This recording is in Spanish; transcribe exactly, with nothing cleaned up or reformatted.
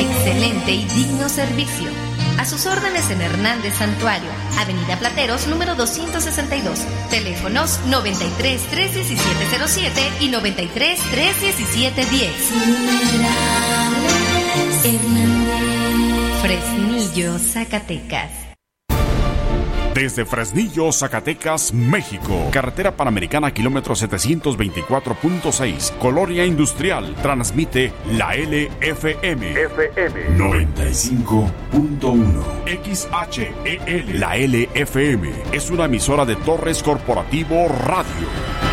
excelente y digno servicio. A sus órdenes en Hernández Santuario, Avenida Plateros, número doscientos sesenta y dos. Teléfonos noventa y tres, tres diecisiete cero siete y noventa y tres, tres diecisiete diez. Hernández. Fresnillo, Zacatecas. Desde Fresnillo, Zacatecas, México. Carretera Panamericana, kilómetro setecientos veinticuatro punto seis. Colonia Industrial. Transmite la L F M. F M noventa y cinco punto uno. X H E L. La L F M es una emisora de Torres Corporativo Radio.